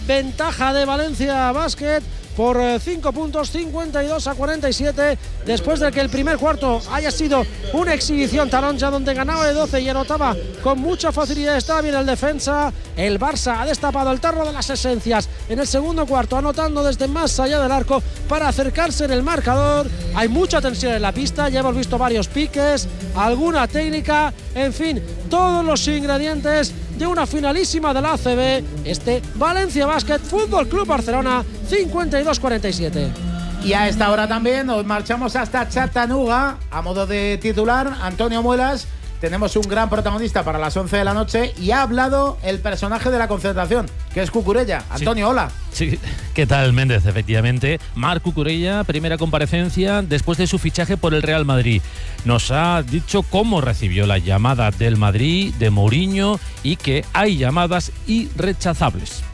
ventaja de Valencia Basket por 5 puntos, 52-47, después de que el primer cuarto haya sido una exhibición taronja donde ganaba de 12 y anotaba con mucha facilidad. Estaba bien el defensa. El Barça ha destapado el tarro de las esencias en el segundo cuarto, anotando desde más allá del arco para acercarse en el marcador. Hay mucha tensión en la pista, ya hemos visto varios piques, alguna técnica, en fin, todos los ingredientes de una finalísima de la ACB, este Valencia Basket Fútbol Club Barcelona, 52-47. Y a esta hora también nos marchamos hasta Chattanooga a modo de titular. Antonio Muelas, tenemos un gran protagonista para las 11 de la noche y ha hablado el personaje de la concentración, que es Cucurella. Antonio, hola. Sí, ¿qué tal, Méndez? Efectivamente, Marc Cucurella, primera comparecencia después de su fichaje por el Real Madrid. Nos ha dicho cómo recibió la llamada del Madrid, de Mourinho, y que hay llamadas irrechazables.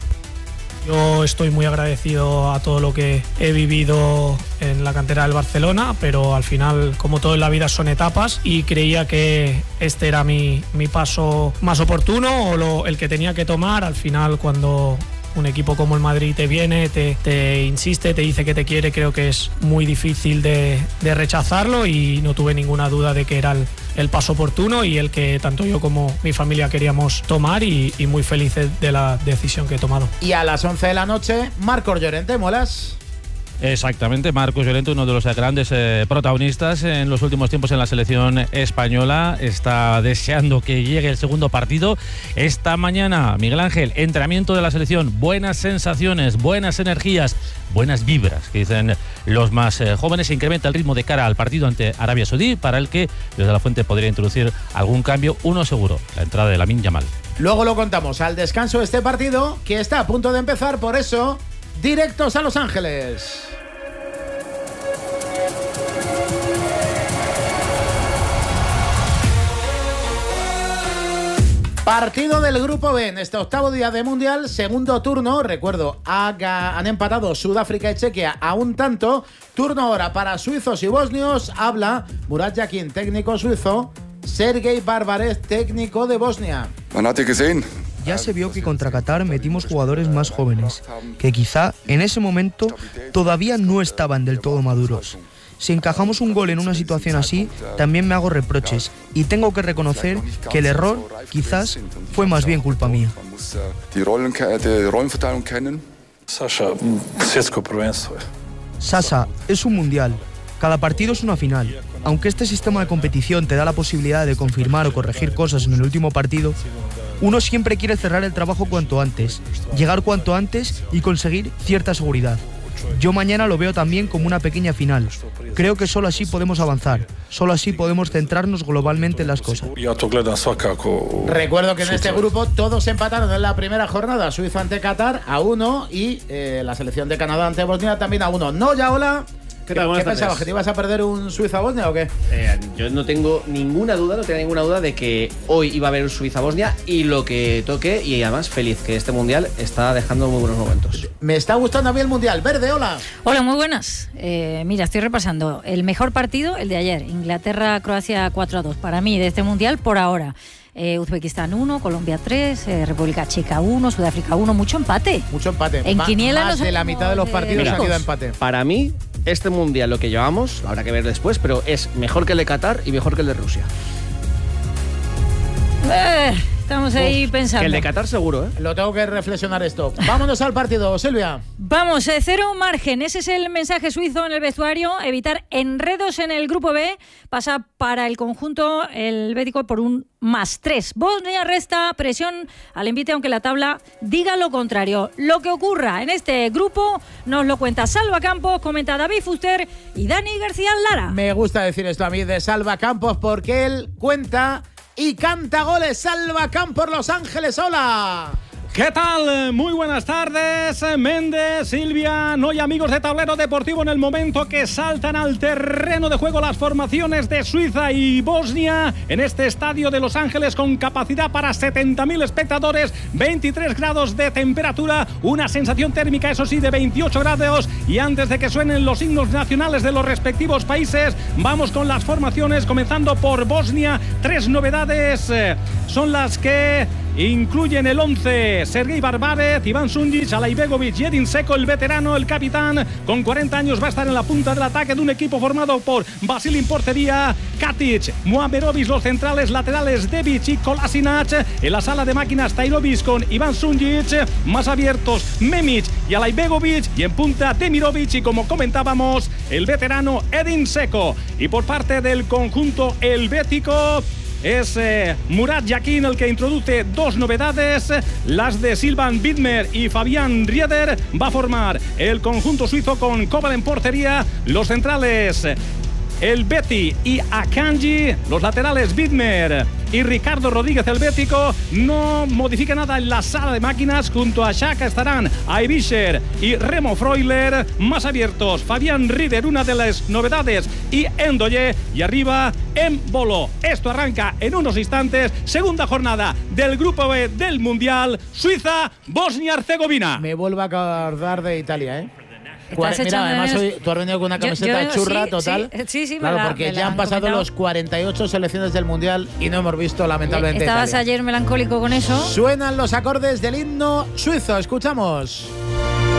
Yo estoy muy agradecido a todo lo que he vivido en la cantera del Barcelona, pero al final, como todo en la vida, son etapas y creía que este era mi paso más oportuno o el que tenía que tomar. Al final, cuando un equipo como el Madrid te viene, te insiste, te dice que te quiere, creo que es muy difícil de rechazarlo y no tuve ninguna duda de que era el paso oportuno y el que tanto yo como mi familia queríamos tomar y muy felices de la decisión que he tomado. Y a las 11 de la noche, Marcos Llorente, Muelas. Exactamente, Marcos Llorente, uno de los grandes protagonistas en los últimos tiempos en la selección española, está deseando que llegue el segundo partido. Esta mañana, Miguel Ángel, entrenamiento de la selección, buenas sensaciones, buenas energías, buenas vibras, que dicen los más jóvenes. Se incrementa el ritmo de cara al partido ante Arabia Saudí, para el que desde la fuente podría introducir algún cambio, uno seguro, la entrada de Lamine Yamal. Luego lo contamos al descanso de este partido, que está a punto de empezar, por eso, directos a Los Ángeles. Partido del Grupo B en este octavo día de Mundial, segundo turno. Recuerdo, han empatado Sudáfrica y Chequia a un tanto. Turno ahora para suizos y bosnios. Habla Murat Yakin, técnico suizo, Sergei Barbares, técnico de Bosnia. Ya se vio que contra Qatar metimos jugadores más jóvenes, que quizá en ese momento todavía no estaban del todo maduros. Si encajamos un gol en una situación así, también me hago reproches y tengo que reconocer que el error quizás fue más bien culpa mía. Sasa, es un mundial. Cada partido es una final. Aunque este sistema de competición te da la posibilidad de confirmar o corregir cosas en el último partido, uno siempre quiere cerrar el trabajo cuanto antes, llegar cuanto antes y conseguir cierta seguridad. Yo mañana lo veo también como una pequeña final. Creo que solo así podemos avanzar, solo así podemos centrarnos globalmente en las cosas. Recuerdo que en este grupo todos empataron en la primera jornada, Suiza ante Qatar a 1 y la selección de Canadá ante Bosnia también a 1. No, ya hola. ¿Qué pensabas? ¿Que te ibas a perder un Suiza-Bosnia o qué? Yo no tengo ninguna duda de que hoy iba a haber un Suiza-Bosnia y lo que toque, y además feliz que este Mundial está dejando muy buenos momentos. Me está gustando a mí el Mundial. Verde, hola. Hola, muy buenas. Mira, estoy repasando el mejor partido, el de ayer, Inglaterra-Croacia 4-2, para mí de este Mundial por ahora. Uzbekistán 1, Colombia 3, República Checa 1, Sudáfrica 1, mucho empate. En Quiniela más de la mitad de los partidos han ido a empate. Para mí, este Mundial, lo que llevamos, habrá que ver después, pero es mejor que el de Qatar y mejor que el de Rusia. Estamos ahí pensando. Que el de Qatar seguro, ¿eh? Lo tengo que reflexionar esto. Vámonos al partido, Silvia. Vamos, cero margen. Ese es el mensaje suizo en el vestuario. Evitar enredos en el grupo B. Pasa para el conjunto helvético por un +3. Bosnia resta presión al envite, aunque la tabla diga lo contrario. Lo que ocurra en este grupo nos lo cuenta Salva Campos, comenta David Fuster y Dani García Lara. Me gusta decir esto a mí de Salva Campos porque él cuenta y canta goles. Salva Campos, Los Ángeles, hola. ¿Qué tal? Muy buenas tardes, Méndez, Silvia, no y amigos de Tablero Deportivo. En el momento que saltan al terreno de juego las formaciones de Suiza y Bosnia en este estadio de Los Ángeles con capacidad para 70.000 espectadores, 23 grados de temperatura, una sensación térmica, eso sí, de 28 grados. Y antes de que suenen los himnos nacionales de los respectivos países, vamos con las formaciones, comenzando por Bosnia. 3 novedades son las que incluyen el 11 Sergei Barbarev, Iván Sunjic, Alay Begovic y Edin Dzeko, el veterano, el capitán, con 40 años va a estar en la punta del ataque de un equipo formado por Vasily en portería, Katic, Muamerovic, los centrales laterales Devic y Kolasinac, en la sala de máquinas Tairovic con Iván Sunjic, más abiertos Memic y Alay Begovic, y en punta Demirovic y, como comentábamos, el veterano Edin Dzeko. Y por parte del conjunto helvético es Murat Yakin el que introduce dos novedades, las de Silvan Widmer y Fabián Rieder. Va a formar el conjunto suizo con Koval en portería, los centrales Elbeti y Akanji, los laterales Widmer y Ricardo Rodríguez helvético. No modifica nada en la sala de máquinas. Junto a Xhaka estarán Aibischer y Remo Freuler. Más abiertos Fabián Rieder, una de las novedades, y Endoye, y arriba Embolo. Esto arranca en unos instantes. Segunda jornada del Grupo B del Mundial. Suiza, Bosnia-Herzegovina. Me vuelvo a acordar de Italia, ¿eh? Mira, además hoy tú has venido con una camiseta churra total. Sí, claro, porque ya han pasado los 48 selecciones del Mundial y no hemos visto lamentablemente Estabas Italia. ayer melancólico con eso. Suenan los acordes del himno suizo, escuchamos.